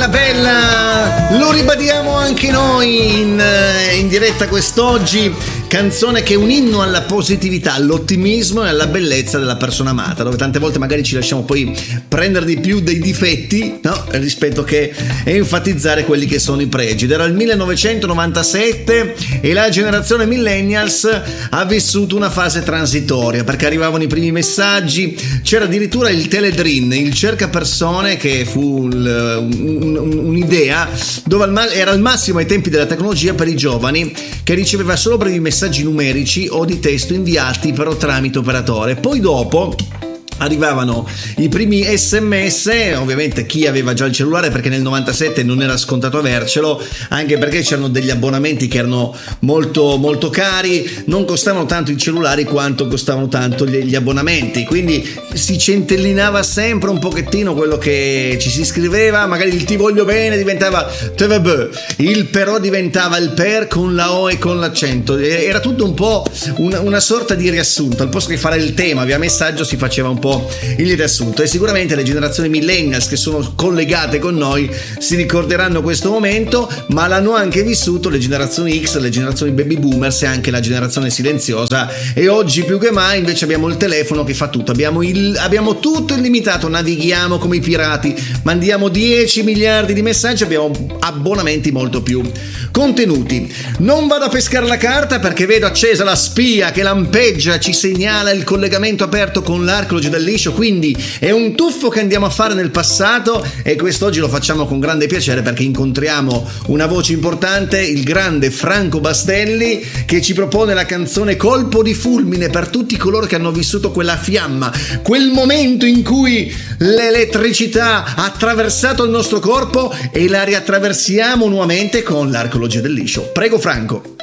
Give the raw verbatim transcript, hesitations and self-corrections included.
bella, lo ribadiamo anche noi in, in diretta quest'oggi. Canzone che è un inno alla positività, all'ottimismo e alla bellezza della persona amata, dove tante volte magari ci lasciamo poi prendere di più dei difetti, no? Rispetto che enfatizzare quelli che sono i pregi. Ed era il millenovecentonovantasette e la generazione millennials ha vissuto una fase transitoria, perché arrivavano i primi messaggi, c'era addirittura il teledrin, il cercapersone, che fu un, un, un'idea dove era al massimo ai tempi della tecnologia per i giovani, che riceveva solo brevi messaggi numerici o di testo inviati però tramite operatore. Poi dopo arrivavano i primi sms, ovviamente chi aveva già il cellulare, perché nel novantasette non era scontato avercelo, anche perché c'erano degli abbonamenti che erano molto molto cari, non costavano tanto i cellulari quanto costavano tanto gli, gli abbonamenti, quindi si centellinava sempre un pochettino quello che ci si scriveva, magari il ti voglio bene diventava te vabbè, il però diventava il per con la o e con l'accento, era tutto un po' una, una sorta di riassunto, al posto che fare il tema via messaggio si faceva un po' il riassunto. E sicuramente le generazioni millennials che sono collegate con noi si ricorderanno questo momento, ma l'hanno anche vissuto le generazioni X, le generazioni baby boomers e anche la generazione silenziosa. E oggi più che mai invece abbiamo il telefono che fa tutto, abbiamo, il, abbiamo tutto illimitato, navighiamo come i pirati, mandiamo dieci miliardi di messaggi, abbiamo abbonamenti molto più contenuti. Non vado a pescare la carta perché vedo accesa la spia che lampeggia, ci segnala il collegamento aperto con l'archeologia del liscio, quindi è un tuffo che andiamo a fare nel passato, e quest'oggi lo facciamo con grande piacere perché incontriamo una voce importante, il grande Franco Bastelli, che ci propone la canzone Colpo di fulmine per tutti coloro che hanno vissuto quella fiamma, quel momento in cui l'elettricità ha attraversato il nostro corpo e la riattraversiamo nuovamente con l'archeologia del liscio. Prego Franco.